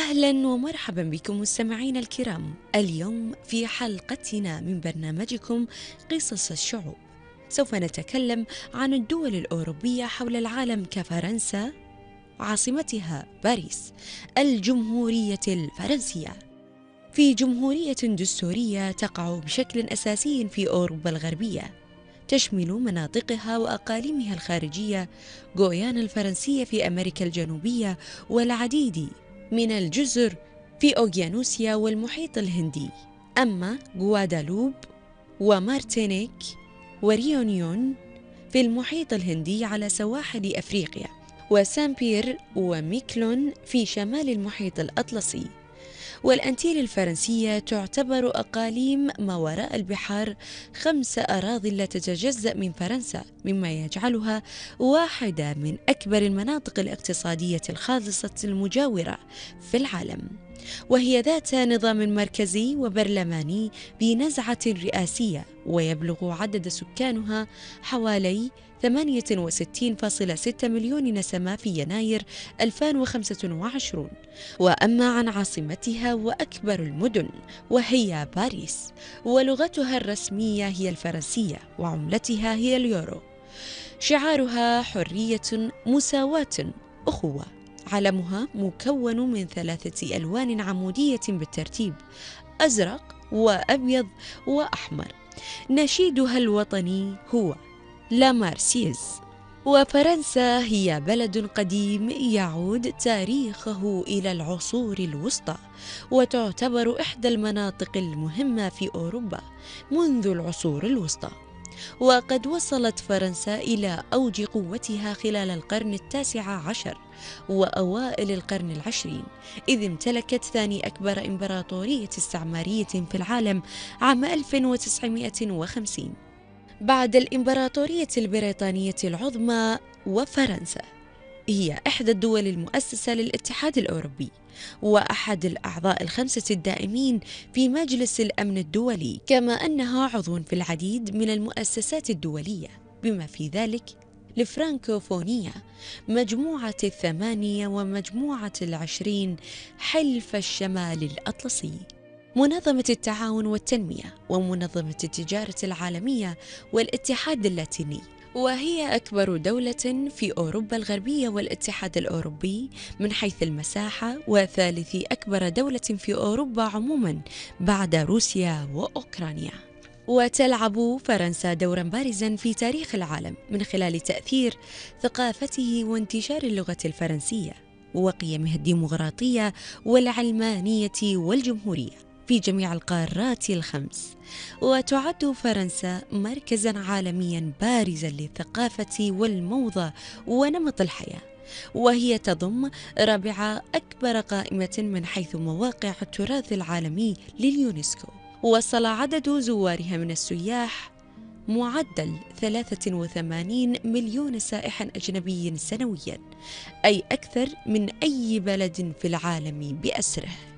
أهلا ومرحبا بكم مستمعينا الكرام. اليوم في حلقتنا من برنامجكم قصص الشعوب سوف نتكلم عن الدول الأوروبية حول العالم كفرنسا، عاصمتها باريس، الجمهورية الفرنسية. في جمهورية دستورية تقع بشكل أساسي في أوروبا الغربية، تشمل مناطقها وأقاليمها الخارجية غويانا الفرنسية في أمريكا الجنوبية والعديد من الجزر في أوغيانوسيا والمحيط الهندي. أما غوادالوب ومارتينيك وريونيون في المحيط الهندي على سواحل أفريقيا، وسان بير وميكلون في شمال المحيط الأطلسي. والأنتيل الفرنسية تعتبر أقاليم ما وراء البحار 5 أراضٍ لا تتجزأ من فرنسا، مما يجعلها واحدة من أكبر المناطق الاقتصادية الخالصة المجاورة في العالم، وهي ذات نظام مركزي وبرلماني بنزعة رئاسية، ويبلغ عدد سكانها حوالي 68.6 مليون نسمة في يناير 2025. وأما عن عاصمتها وأكبر المدن وهي باريس، ولغتها الرسمية هي الفرنسية، وعملتها هي اليورو. شعارها حرية، مساواة، أخوة. علمها مكون من 3 ألوان عمودية بالترتيب: أزرق وأبيض وأحمر. نشيدها الوطني هو لا مارسيز. وفرنسا هي بلد قديم يعود تاريخه إلى العصور الوسطى، وتعتبر إحدى المناطق المهمة في أوروبا منذ العصور الوسطى. وقد وصلت فرنسا إلى أوج قوتها خلال القرن ال19 وأوائل القرن العشرين، إذ امتلكت ثاني أكبر إمبراطورية استعمارية في العالم عام 1950 بعد الإمبراطورية البريطانية العظمى. وفرنسا هي إحدى الدول المؤسسة للاتحاد الأوروبي، وأحد الأعضاء ال5 الدائمين في مجلس الأمن الدولي، كما أنها عضو في العديد من المؤسسات الدولية، بما في ذلك الفرانكوفونية، مجموعة ال8 ومجموعة ال20، حلف الشمال الأطلسي، منظمة التعاون والتنمية، ومنظمة التجارة العالمية، والاتحاد اللاتيني. وهي أكبر دولة في أوروبا الغربية والاتحاد الأوروبي من حيث المساحة، وثالث أكبر دولة في أوروبا عموما بعد روسيا وأوكرانيا. وتلعب فرنسا دورا بارزا في تاريخ العالم من خلال تأثير ثقافته وانتشار اللغة الفرنسية وقيمها الديمقراطية والعلمانية والجمهورية في جميع القارات ال5. وتعد فرنسا مركزا عالميا بارزا للثقافة والموضة ونمط الحياة، وهي تضم رابع أكبر قائمة من حيث مواقع التراث العالمي لليونسكو. وصل عدد زوارها من السياح معدل 83 مليون سائح أجنبي سنويا، أي أكثر من أي بلد في العالم بأسره.